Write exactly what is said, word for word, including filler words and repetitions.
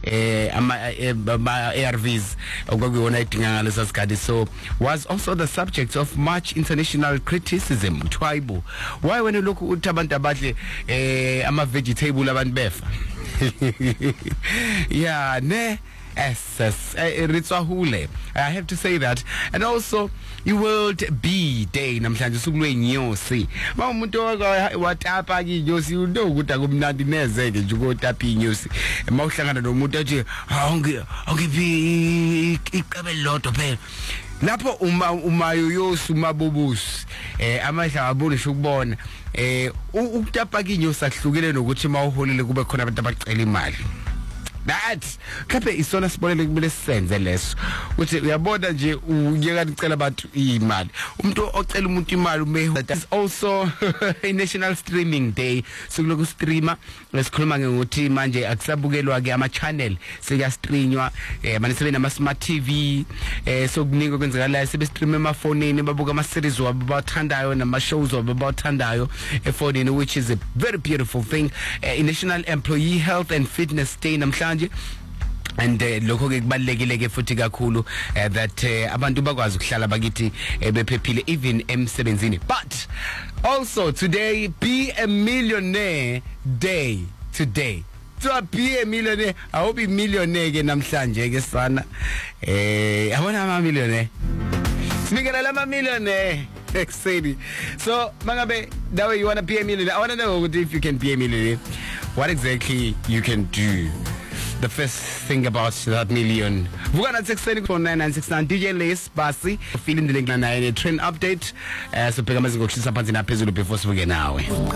eh ama A R Vs okwakuyona idinga ngaleso sikhathi, so was also the subject of much international criticism. Twibo, why when you look uthi abantu abadle eh ama vegetable abantu befa yeah ne S S Ritswahule. I have to say that. And also World Bee Day namhlanje usuku lwenyosi. Uma umuntu watapa inyosi uno ukuthi akumnandi neze ke nje ukotapa inyosi. Uma uhlangana nomuntu athi awungi awungiphi iqabelo lodwa phela. Lapho uma umayoyosi umabobusi eh amahla abonisha ukubona eh ukutapa inyosi ahlukile nokuthi mawuholile kube khona abantu abacela imali. That kape isona sibonele kumele senze leso uthi uyabona nje uyeka nicela abantu imali umuntu ocela umuntu imali ume. Is also a National Streaming Day, sokuloku streamer lesikhuluma ngokuthi manje akusabukelwa ke ama channel seka streamwa eh manisebe nama smart T V eh sokuningi kwenzekala sebe stream emafonini babuka ama series wabo bathandayo nama shows wabo bathandayo efonini, which is a very beautiful thing. uh, National Employee Health and Fitness Day namhlanje. And lokho ke kubalekile ke futhi kakhulu that abantu bakwazi ukuhlala bakithi bephephile even emsebenzini. But also today be a millionaire day today. To be a millionaire, I hope be millionaire ke namhlanje ke sana eh abona ama millionaire sibikela lama millionaire excited. So mangabe that way you want to be a millionaire, I want to know if you can be a millionaire, what exactly you can do. The first thing about that million. We're gonna take four nine nine six nine D J Lace Basi feeling the link na train update. Uh, so pega mazingo kushisa panzi na phezulu before sibuke nawe.